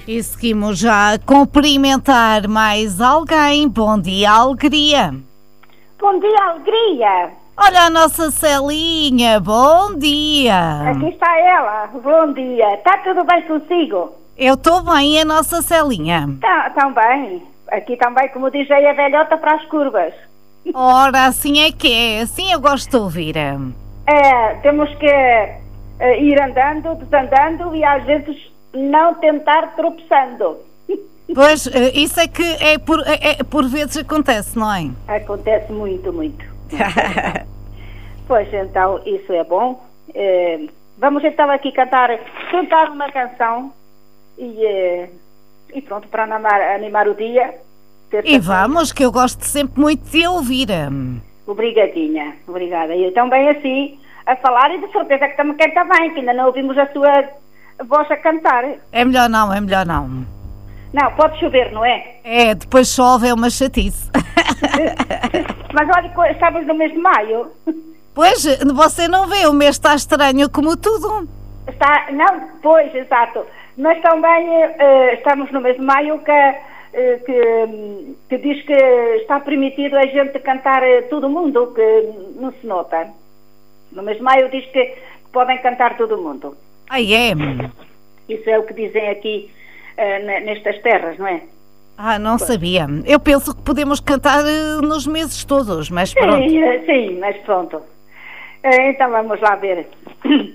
E seguimos já a cumprimentar mais alguém. Bom dia, alegria. Bom dia, alegria. Olha a nossa Celinha, bom dia. Aqui está ela, bom dia. Está tudo bem consigo? Eu estou bem, a nossa Celinha. Estão bem. Aqui também, como diz aí a velhota, para as curvas. Ora, assim é que é, assim eu gosto de ouvir. Temos que ir andando, desandando e às vezes não tentar tropeçando. Pois, isso é que por vezes acontece, não é? Acontece muito, muito. Pois então, isso é bom. Vamos então aqui cantar uma canção e pronto, para animar o dia. E vamos, que eu gosto sempre muito de ouvir. Obrigadinha, obrigada. E eu também assim, a falar e de certeza que também quer estar bem, que ainda não ouvimos a sua voz a cantar. É melhor não. Não, pode chover, não é? É, depois chove, é uma chatice. Mas olha, estamos no mês de maio. Pois, você não vê, o mês está estranho como tudo. Não, pois, exato. Mas também estamos no mês de maio que diz que está permitido a gente cantar todo mundo, que não se nota. No mês de maio diz que podem cantar todo mundo. Ah, é? Isso é o que dizem aqui nestas terras, não é? Ah, não sabia. Eu penso que podemos cantar nos meses todos, mas pronto. Sim, mas pronto. Então vamos lá ver.